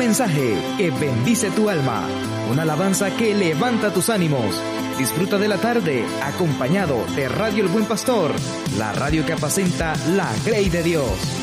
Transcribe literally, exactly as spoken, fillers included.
mensaje que bendice tu alma, una alabanza que levanta tus ánimos. Disfruta de la tarde acompañado de Radio El Buen Pastor, la radio que apacenta la grey de Dios.